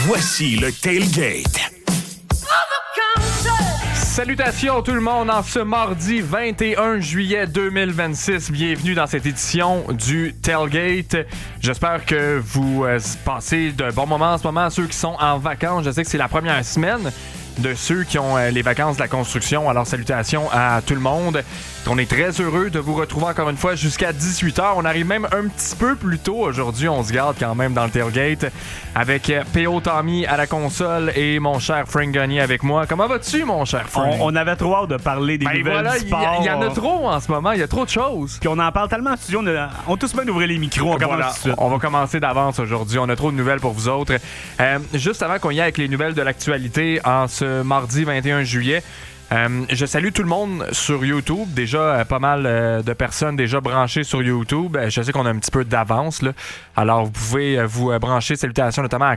Voici le Tailgate. Salutations tout le monde en ce mardi 21 juillet 2026. Bienvenue dans cette édition du Tailgate. J'espère que vous passez d'un bon moment en ce moment, ceux qui sont en vacances. Je sais que c'est la première semaine de ceux qui ont les vacances de la construction. Alors salutations à tout le monde. On est très heureux de vous retrouver encore une fois jusqu'à 18h. On arrive même un petit peu plus tôt aujourd'hui. On se garde quand même dans le Tailgate avec P.O. Tommy à la console et mon cher Frank Gagné avec moi. Comment vas-tu, mon cher Frank? On avait trop hâte de parler des nouvelles du sport. Il y en a trop en ce moment. Il y a trop de choses. Puis on en parle tellement en studio. On a tous bien d'ouvrir les micros. On va commencer d'avance aujourd'hui. On a trop de nouvelles pour vous autres. Juste avant qu'on y aille avec les nouvelles de l'actualité en ce mardi 21 juillet, je salue tout le monde sur YouTube. Déjà, pas mal de personnes déjà branchées sur YouTube. Je sais qu'on a un petit peu d'avance, là. Alors, vous pouvez vous brancher. Salutations notamment à